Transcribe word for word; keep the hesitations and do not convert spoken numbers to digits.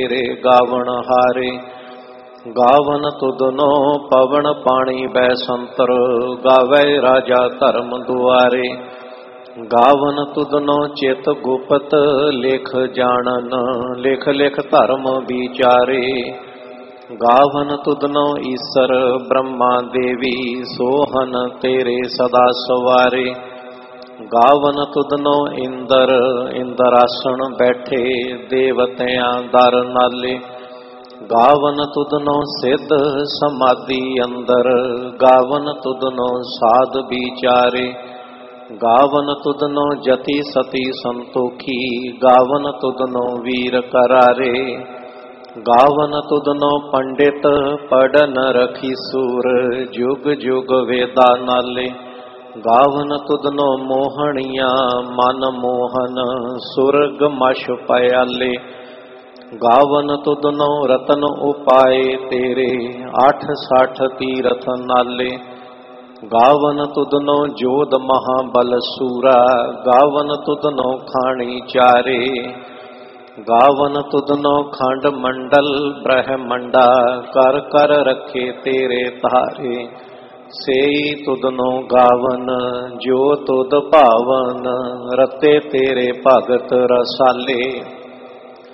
तेरे गावण हारे। गावन तुदनो पवन पाणी बैसंतर, गावै राजा धर्म दुआरे। गावन तुदनो चित गुप्त लेख जानन, लिख लिख धर्म विचारे। गावन तुदनो ईसर ब्रह्मा देवी, सोहन तेरे सदा सवारे। गावन तुदनो इंदर इंदरासन बैठे, देवतियां दर नाले। गावन तुदनो सिद्ध समाधि अंदर, गावन तुदनो साध विचारे। गावन तुदनो जति सती संतोखी, गावन तुदनो वीर करारे। गावन तुदनो पंडित पढ़न रखी सूर, जुग जुग वेदा नाले। गावन तुदनो मोहनिया मन मोहन, सुरग मश पयाले। गावन तुदनो रतन उपाय तेरे, आठ साठ तीरथ नाले। गावन तुदनो जोध महाबल सूरा, गावन तुदनो खाणी चारे। गावन तुदनो खंड मंडल ब्रह्मंडा, कर कर रखे तेरे तारे। सेई तुदनो गावन जो तुद भावन, रते तेरे भगत रसाले।